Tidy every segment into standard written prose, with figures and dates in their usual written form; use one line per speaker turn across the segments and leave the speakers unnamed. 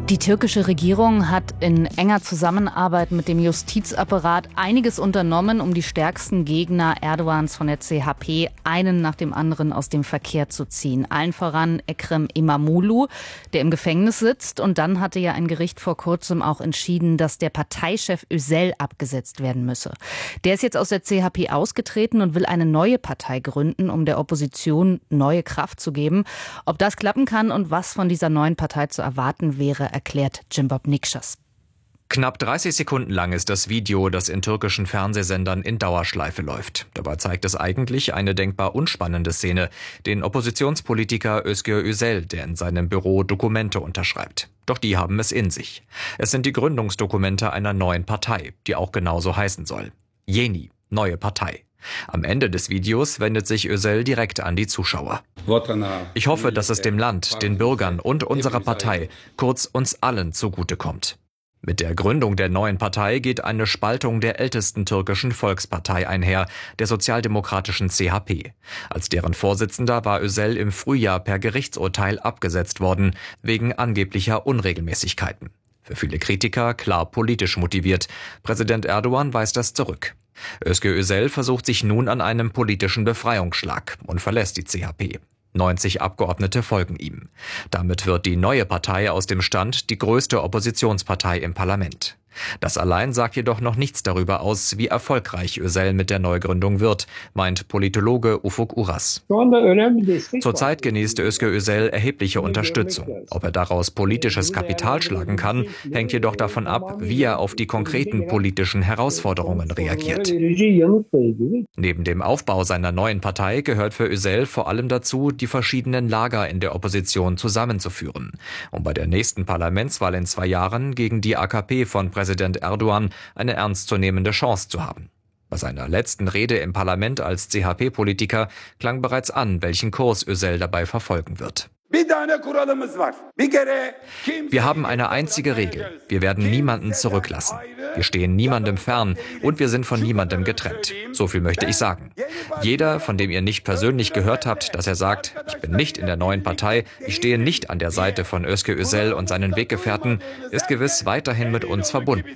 Die türkische Regierung hat in enger Zusammenarbeit mit dem Justizapparat einiges unternommen, um die stärksten Gegner Erdogans von der CHP einen nach dem anderen aus dem Verkehr zu ziehen. Allen voran Ekrem İmamoğlu, der im Gefängnis sitzt. Und dann hatte ja ein Gericht vor kurzem auch entschieden, dass der Parteichef Özel abgesetzt werden müsse. Der ist jetzt aus der CHP ausgetreten und will eine neue Partei gründen, um der Opposition neue Kraft zu geben. Ob das klappen kann und was von dieser neuen Partei zu erwarten wäre, erklärt Cimbob Nikşas.
Knapp 30 Sekunden lang ist das Video, das in türkischen Fernsehsendern in Dauerschleife läuft. Dabei zeigt es eigentlich eine denkbar unspannende Szene, den Oppositionspolitiker Özgür Özel, der in seinem Büro Dokumente unterschreibt. Doch die haben es in sich. Es sind die Gründungsdokumente einer neuen Partei, die auch genauso heißen soll. Yeni, neue Partei. Am Ende des Videos wendet sich Özel direkt an die Zuschauer. Ich hoffe, dass es dem Land, den Bürgern und unserer Partei, kurz uns allen, zugutekommt. Mit der Gründung der neuen Partei geht eine Spaltung der ältesten türkischen Volkspartei einher, der sozialdemokratischen CHP. Als deren Vorsitzender war Özel im Frühjahr per Gerichtsurteil abgesetzt worden, wegen angeblicher Unregelmäßigkeiten. Für viele Kritiker klar politisch motiviert. Präsident Erdogan weist das zurück. Özgür Özel versucht sich nun an einem politischen Befreiungsschlag und verlässt die CHP. 90 Abgeordnete folgen ihm. Damit wird die neue Partei aus dem Stand die größte Oppositionspartei im Parlament. Das allein sagt jedoch noch nichts darüber aus, wie erfolgreich Özel mit der Neugründung wird, meint Politologe Ufuk Uras. Zurzeit genießt Özgür Özel erhebliche Unterstützung. Ob er daraus politisches Kapital schlagen kann, hängt jedoch davon ab, wie er auf die konkreten politischen Herausforderungen reagiert. Neben dem Aufbau seiner neuen Partei gehört für Özel vor allem dazu, die verschiedenen Lager in der Opposition zusammenzuführen, um bei der nächsten Parlamentswahl in 2 Jahren gegen die AKP von Präsident Erdogan eine ernstzunehmende Chance zu haben. Bei seiner letzten Rede im Parlament als CHP-Politiker klang bereits an, welchen Kurs Özel dabei verfolgen wird. Wir haben eine einzige Regel. Wir werden niemanden zurücklassen. Wir stehen niemandem fern und wir sind von niemandem getrennt. So viel möchte ich sagen. Jeder, von dem ihr nicht persönlich gehört habt, dass er sagt, ich bin nicht in der neuen Partei, ich stehe nicht an der Seite von Özgür Özel und seinen Weggefährten, ist gewiss weiterhin mit uns verbunden.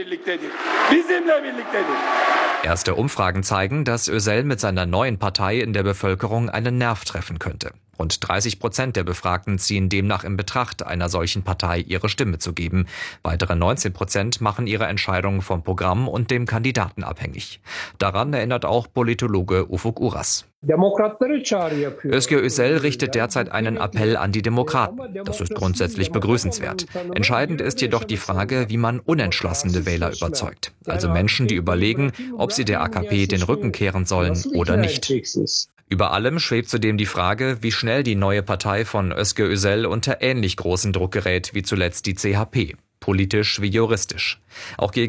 Erste Umfragen zeigen, dass Özel mit seiner neuen Partei in der Bevölkerung einen Nerv treffen könnte. Rund 30% der Befragten ziehen demnach in Betracht, einer solchen Partei ihre Stimme zu geben. Weitere 19% machen ihre Entscheidung vom Programm und dem Kandidaten abhängig. Daran erinnert auch Politologe Ufuk Uras. Özgür Özel richtet derzeit einen Appell an die Demokraten. Das ist grundsätzlich begrüßenswert. Entscheidend ist jedoch die Frage, wie man unentschlossene Wähler überzeugt. Also Menschen, die überlegen, ob sie der AKP den Rücken kehren sollen oder nicht. Über allem schwebt zudem die Frage, wie schnell die neue Partei von Özgür Özel unter ähnlich großen Druck gerät wie zuletzt die CHP, politisch wie juristisch. Auch gegen